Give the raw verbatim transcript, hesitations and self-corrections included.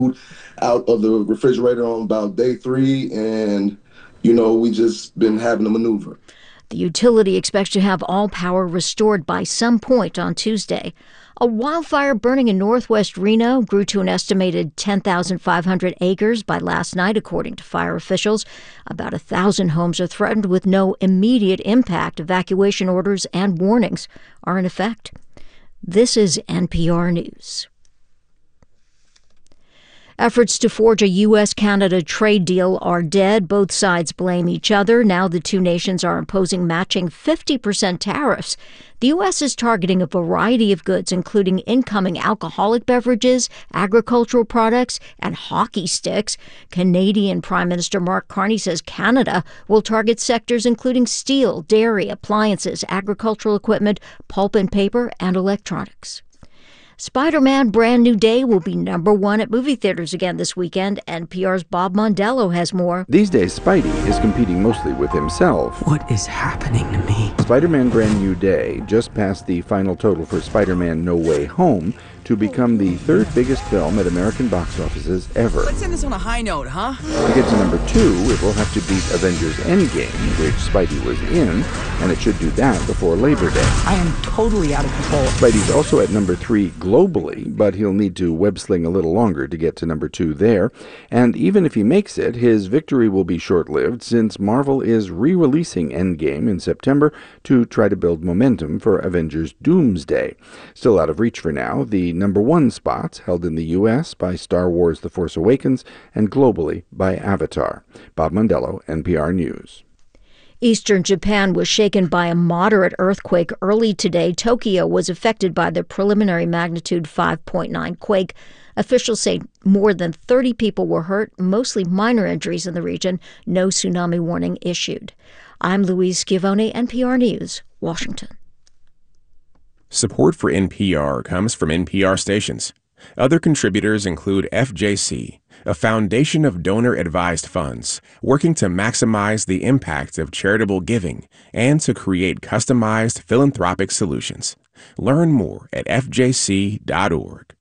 out of the refrigerator on about day three, and you know we just been having to maneuver. The utility expects to have all power restored by some point on Tuesday. A wildfire burning in northwest Reno grew to an estimated ten thousand five hundred acres by last night, according to fire officials. About a thousand homes are threatened with no immediate impact. Evacuation orders and warnings are in effect. This is N P R News. Efforts to forge a U S Canada trade deal are dead. Both sides blame each other. Now the two nations are imposing matching fifty percent tariffs. The U S is targeting a variety of goods, including incoming alcoholic beverages, agricultural products, and hockey sticks. Canadian Prime Minister Mark Carney says Canada will target sectors including steel, dairy, appliances, agricultural equipment, pulp and paper, and electronics. Spider-Man Brand New Day will be number one at movie theaters again this weekend. N P R's Bob Mondello has more. These days, Spidey is competing mostly with himself. What is happening to me? Spider-Man Brand New Day just passed the final total for Spider-Man No Way Home to become the third biggest film at American box offices ever. Let's end this on a high note, huh? To get to number two, it will have to beat Avengers Endgame, which Spidey was in, and it should do that before Labor Day. I am totally out of control. Spidey's also at number three globally, but he'll need to web-sling a little longer to get to number two there. And even if he makes it, his victory will be short-lived, since Marvel is re-releasing Endgame in September to try to build momentum for Avengers Doomsday. Still out of reach for now, the number one spots held in the U S by Star Wars The Force Awakens and globally by Avatar. Bob Mondello, N P R News. Eastern Japan was shaken by a moderate earthquake early today. Tokyo was affected by the preliminary magnitude five point nine quake. Officials say more than thirty people were hurt, mostly minor injuries in the region. No tsunami warning issued. I'm Louise Schiavone, N P R News, Washington. Support for N P R comes from N P R stations. Other contributors include F J C, a foundation of donor-advised funds working to maximize the impact of charitable giving and to create customized philanthropic solutions. Learn more at F J C dot org.